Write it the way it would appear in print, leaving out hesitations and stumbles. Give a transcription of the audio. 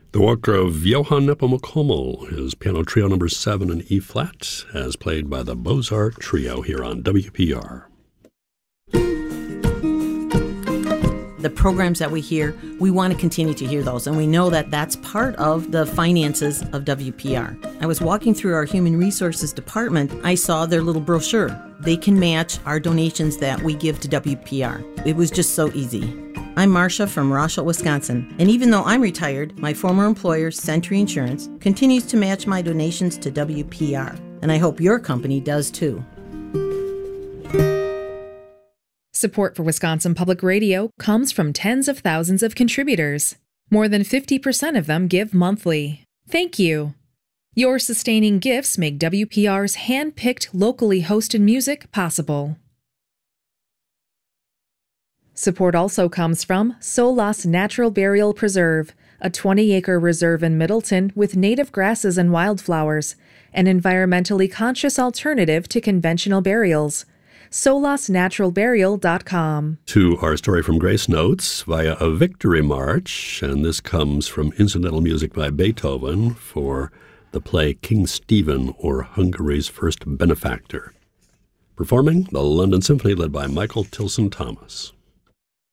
The work of Johann Nepomuk-Hummel is Piano Trio No. 7 in E-flat, as played by the Beaux-Arts Trio here on WPR. The programs that we hear, we want to continue to hear those, and we know that that's part of the finances of WPR. I was walking through our Human Resources department. I saw their little brochure. They can match our donations that we give to WPR. It was just so easy. I'm Marcia from Rochelle, Wisconsin, and even though I'm retired, my former employer, Century Insurance, continues to match my donations to WPR, and I hope your company does too. Support for Wisconsin Public Radio comes from tens of thousands of contributors. More than 50% of them give monthly. Thank you. Your sustaining gifts make WPR's hand-picked, locally hosted music possible. Support also comes from Solas Natural Burial Preserve, a 20-acre reserve in Middleton with native grasses and wildflowers, an environmentally conscious alternative to conventional burials. solasnaturalburial.com. To our story from Grace Notes via a victory march, and this comes from incidental music by Beethoven for the play King Stephen, or Hungary's First Benefactor. Performing the London Symphony led by Michael Tilson Thomas.